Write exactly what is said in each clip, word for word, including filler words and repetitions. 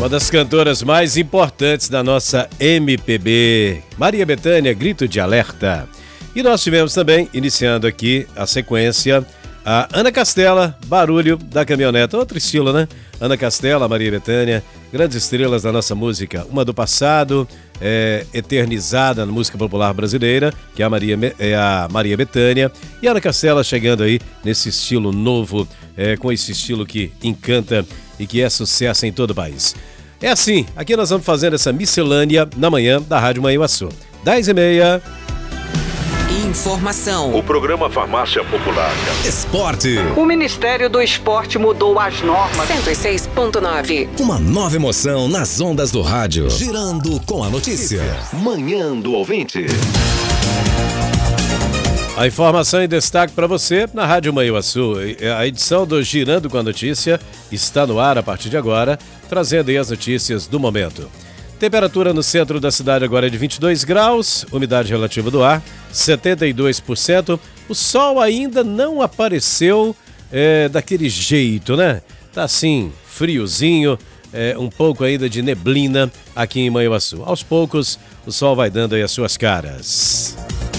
Uma das cantoras mais importantes da nossa M P B, Maria Bethânia, Grito de Alerta. E nós tivemos também, iniciando aqui a sequência, a Ana Castela, Barulho da Caminhoneta. Outro estilo, né? Ana Castela, Maria Bethânia, grandes estrelas da nossa música. Uma do passado, é, eternizada na música popular brasileira, que é a Maria, é a Maria Bethânia. E a Ana Castela chegando aí nesse estilo novo, é, com esse estilo que encanta e que é sucesso em todo o país. É assim, aqui nós vamos fazendo essa miscelânea na manhã da Rádio Manhuaçu. dez e meia. Informação. O programa Farmácia Popular. Esporte. O Ministério do Esporte mudou as normas. cento e seis ponto nove. Uma nova emoção nas ondas do rádio. Girando com a notícia. Manhã do ouvinte. A informação em destaque para você na Rádio Manhuaçu. A edição do Girando com a Notícia está no ar a partir de agora, trazendo aí as notícias do momento. Temperatura no centro da cidade agora é de vinte e dois graus, umidade relativa do ar setenta e dois por cento. O sol ainda não apareceu é, daquele jeito, né? Tá assim, friozinho, é, um pouco ainda de neblina aqui em Manhuaçu. Aos poucos, o sol vai dando aí as suas caras.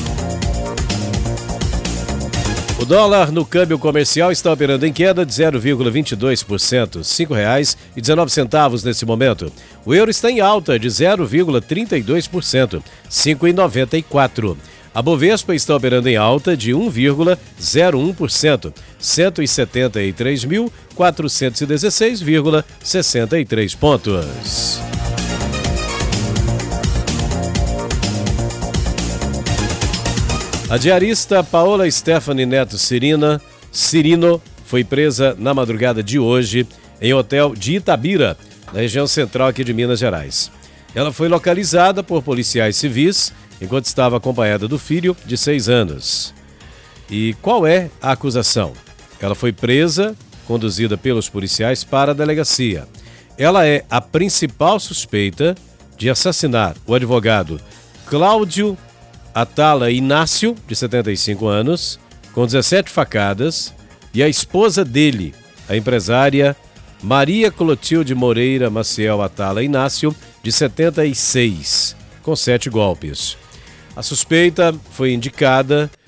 O dólar no câmbio comercial está operando em queda de zero vírgula vinte e dois por cento, cinco reais e dezenove centavos nesse momento. O euro está em alta de zero vírgula trinta e dois por cento, cinco reais e noventa e quatro centavos. A Bovespa está operando em alta de um vírgula zero um por cento, cento e setenta e três mil, quatrocentos e dezesseis vírgula sessenta e três pontos. A diarista Paola Stephanie Neto Cirina, Cirino foi presa na madrugada de hoje em hotel de Itabira, na região central aqui de Minas Gerais. Ela foi localizada por policiais civis enquanto estava acompanhada do filho de seis anos. E qual é a acusação? Ela foi presa, conduzida pelos policiais para a delegacia. Ela é a principal suspeita de assassinar o advogado Cláudio Atala Inácio, de setenta e cinco anos, com dezessete facadas, e a esposa dele, a empresária Maria Clotilde Moreira Maciel Atala Inácio, de setenta e seis, com sete golpes. A suspeita foi indicada